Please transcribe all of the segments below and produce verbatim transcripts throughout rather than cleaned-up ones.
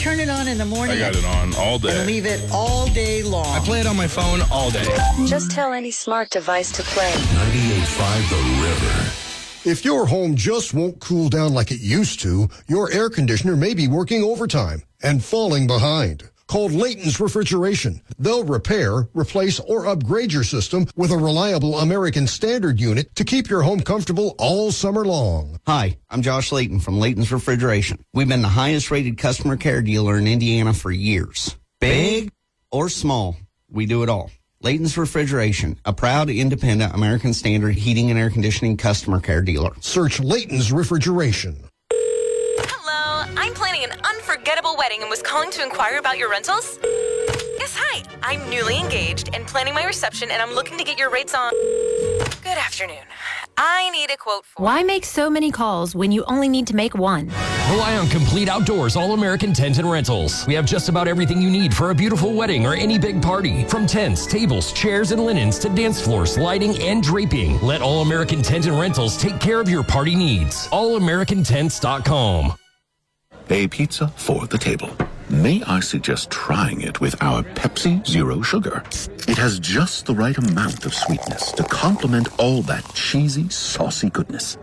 turn it on in the morning. I got it on all day. And leave it all day long. I play it on my phone all day. Just tell any smart device to play. ninety-eight point five The River. If your home just won't cool down like it used to, your air conditioner may be working overtime and falling behind. Call Layton's Refrigeration. They'll repair, replace, or upgrade your system with a reliable American Standard unit to keep your home comfortable all summer long. Hi, I'm Josh Layton from Layton's Refrigeration. We've been the highest rated customer care dealer in Indiana for years. Big or small, we do it all. Layton's Refrigeration, a proud, independent American Standard heating and air conditioning customer care dealer. Search Layton's Refrigeration. Hello, I'm planning an unforgettable wedding and was calling to inquire about your rentals. Yes, hi. I'm newly engaged and planning my reception, and I'm looking to get your rates on. Good afternoon. I need a quote for... Why make so many calls when you only need to make one? Rely on Complete Outdoors All-American Tent and Rentals. We have just about everything you need for a beautiful wedding or any big party. From tents, tables, chairs, and linens to dance floors, lighting, and draping. Let All-American Tent and Rentals take care of your party needs. all american tents dot com. A pizza for the table. May I suggest trying it with our Pepsi Zero Sugar? It has just the right amount of sweetness to complement all that cheesy, saucy goodness.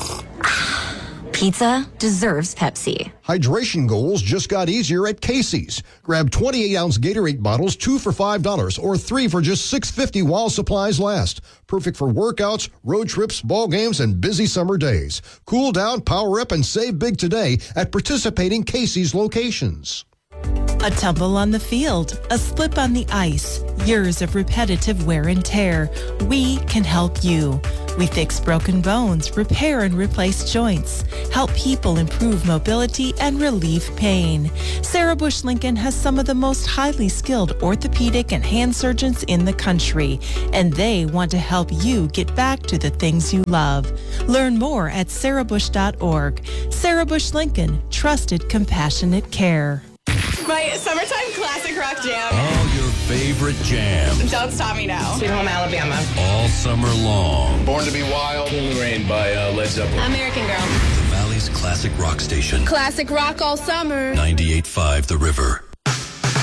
Pizza deserves Pepsi. Hydration goals just got easier at Casey's. Grab twenty-eight ounce Gatorade bottles, two for five dollars, or three for just six fifty while supplies last. Perfect for workouts, road trips, ball games, and busy summer days. Cool down, power up, and save big today at participating Casey's locations. A tumble on the field, a slip on the ice, years of repetitive wear and tear. We can help you. We fix broken bones, repair and replace joints, help people improve mobility and relieve pain. Sarah Bush Lincoln has some of the most highly skilled orthopedic and hand surgeons in the country, and they want to help you get back to the things you love. Learn more at sarah bush dot org. Sarah Bush Lincoln, trusted, compassionate care. My summertime classic rock jam. All your favorite jams. Don't Stop Me Now. Sweet Home Alabama. All summer long. Born to be Wild in the Rain by uh, Led Zeppelin. American Girl. The Valley's classic rock station. Classic rock all summer. ninety-eight point five The River.